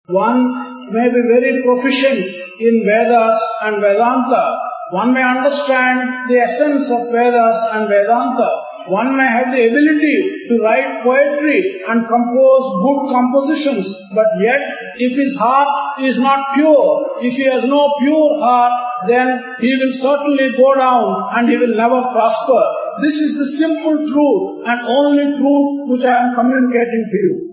One may be very proficient in Vedas and Vedanta. One may understand the essence of Vedas and Vedanta. One may have the ability to write poetry and compose good compositions, but yet if his heart is not pure, if he has no pure heart, then he will certainly go down and he will never prosper. This is the simple truth and only truth which I am communicating to you.